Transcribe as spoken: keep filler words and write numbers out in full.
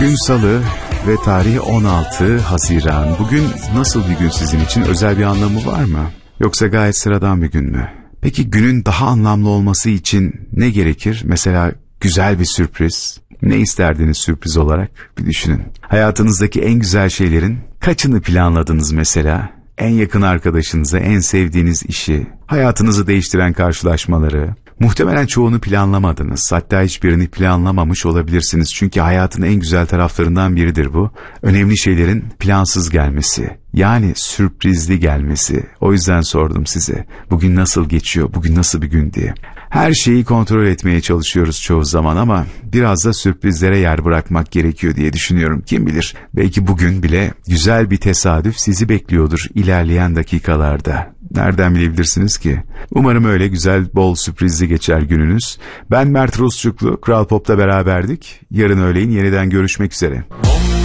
Gün Salı ve tarih on altı Haziran. Bugün nasıl bir gün sizin için? Özel bir anlamı var mı? Yoksa gayet sıradan bir gün mü? Peki günün daha anlamlı olması için ne gerekir? Mesela güzel bir sürpriz. Ne isterdiniz sürpriz olarak? Bir düşünün. Hayatınızdaki en güzel şeylerin kaçını planladınız mesela? En yakın arkadaşınıza, en sevdiğiniz işi, hayatınızı değiştiren karşılaşmaları. Muhtemelen çoğunu planlamadınız. Hatta hiçbirini planlamamış olabilirsiniz. Çünkü hayatın en güzel taraflarından biridir bu. Önemli şeylerin plansız gelmesi. Yani sürprizli gelmesi. O yüzden sordum size. Bugün nasıl geçiyor? Bugün nasıl bir gün diye. Her şeyi kontrol etmeye çalışıyoruz çoğu zaman ama biraz da sürprizlere yer bırakmak gerekiyor diye düşünüyorum. Kim bilir? Belki bugün bile güzel bir tesadüf sizi bekliyordur ilerleyen dakikalarda. Nereden bilebilirsiniz ki? Umarım öyle güzel, bol sürprizli geçer gününüz. Ben Mert Rusçuklu, Kral Pop'ta beraberdik. Yarın öğleyin yeniden görüşmek üzere.